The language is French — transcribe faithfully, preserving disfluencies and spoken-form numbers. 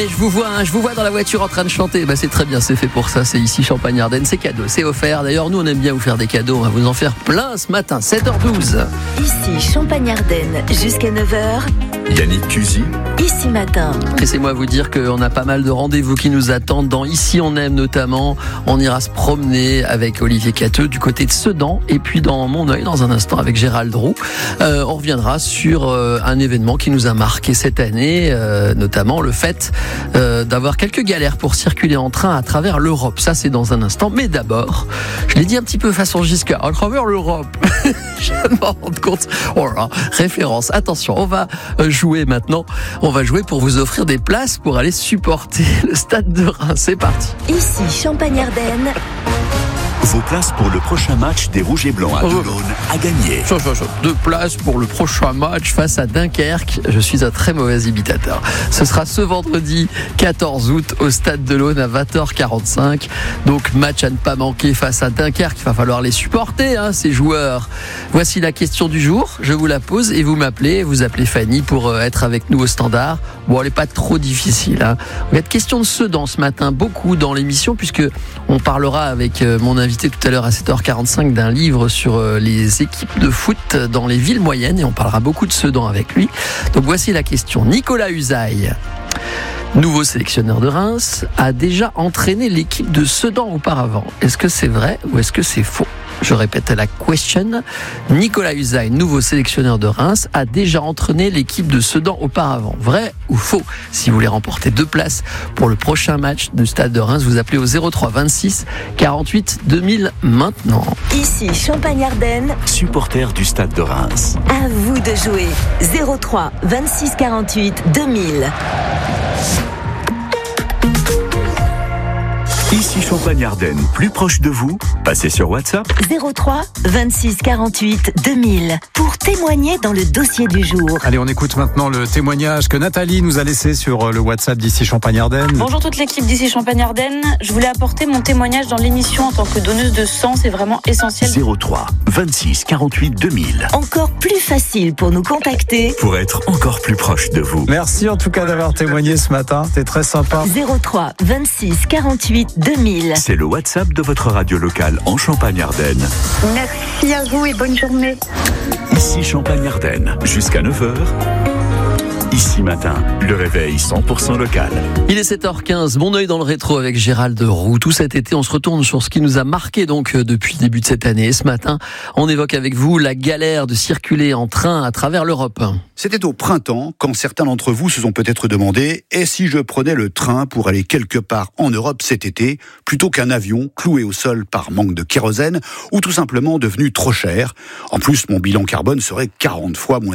Et je vous vois, hein, je vous vois dans la voiture en train de chanter. Bah, c'est très bien, c'est fait pour ça. C'est ici Champagne-Ardenne, c'est cadeau, c'est offert. D'ailleurs, nous, on aime bien vous faire des cadeaux. On va vous en faire plein ce matin, sept heures douze. Ici Champagne-Ardenne, jusqu'à neuf heures. Yannick Cusy. Ici Matin. Laissez-moi vous dire qu'on a pas mal de rendez-vous qui nous attendent. Dans Ici on aime notamment, on ira se promener avec Olivier Cateux du côté de Sedan. Et puis dans Mon Oeil, dans un instant, avec Gérald Roux, euh, on reviendra sur euh, un événement qui nous a marqué cette année, euh, notamment le fait euh, d'avoir quelques galères pour circuler en train à travers l'Europe. Ça, c'est dans un instant. Mais d'abord, je l'ai dit un petit peu façon Giscard, à travers l'Europe. Je me rends compte. Oh là, référence. Attention, on va jouer maintenant. On va jouer pour vous offrir des places pour aller supporter le Stade de Reims. C'est parti. Ici Champagne-Ardenne. Vos places pour le prochain match des Rouges et Blancs à Delaune à gagner. Chaud, chaud, chaud. Deux places pour le prochain match face à Dunkerque. Je suis un très mauvais imitateur. Ce sera ce vendredi quatorze août au Stade de l'Aune à vingt heures quarante-cinq. Donc match à ne pas manquer face à Dunkerque. Il va falloir les supporter, hein, ces joueurs. Voici la question du jour. Je vous la pose et vous m'appelez. Vous appelez Fanny pour être avec nous au standard. Bon, elle n'est pas trop difficile. Hein. On va être question de Sedan ce matin, beaucoup dans l'émission, puisque on parlera avec mon invité tout à l'heure à sept heures quarante-cinq d'un livre sur les équipes de foot dans les villes moyennes, et on parlera beaucoup de Sedan avec lui. Donc voici la question. Nicolas Usaï, nouveau sélectionneur de Reims, a déjà entraîné l'équipe de Sedan auparavant. Est-ce que c'est vrai ou est-ce que c'est faux ? Je répète la question. Nicolas Usaï, nouveau sélectionneur de Reims, a déjà entraîné l'équipe de Sedan auparavant. Vrai ou faux ? Si vous voulez remporter deux places pour le prochain match du Stade de Reims, vous appelez au zéro trois vingt-six quarante-huit deux mille maintenant. Ici Champagne-Ardenne. Supporter du Stade de Reims. À vous de jouer. zéro trois vingt-six quarante-huit deux mille. Ici Champagne-Ardenne, plus proche de vous, passez sur WhatsApp. zéro trois vingt-six quarante-huit deux mille pour témoigner dans le dossier du jour. Allez, on écoute maintenant le témoignage que Nathalie nous a laissé sur le WhatsApp d'Ici Champagne-Ardenne. Bonjour toute l'équipe d'Ici Champagne-Ardenne. Je voulais apporter mon témoignage dans l'émission en tant que donneuse de sang, c'est vraiment essentiel. zéro trois vingt-six quarante-huit deux mille. Encore plus facile pour nous contacter. Pour être encore plus proche de vous. Merci en tout cas d'avoir témoigné ce matin, c'était très sympa. zéro trois vingt-six quarante-huit deux mille. C'est le WhatsApp de votre radio locale en Champagne-Ardenne. Merci à vous et bonne journée. Ici Champagne-Ardenne, jusqu'à neuf heures. Ici Matin, le réveil cent pour cent local. Il est sept heures quinze, Mon Oeil dans le rétro avec Gérald Roux. Tout cet été, on se retourne sur ce qui nous a marqué donc depuis le début de cette année. Et ce matin, on évoque avec vous la galère de circuler en train à travers l'Europe. C'était au printemps, quand certains d'entre vous se sont peut-être demandé « Et si je prenais le train pour aller quelque part en Europe cet été, plutôt qu'un avion cloué au sol par manque de kérosène, ou tout simplement devenu trop cher ? En plus, mon bilan carbone serait quarante fois moins élevé. »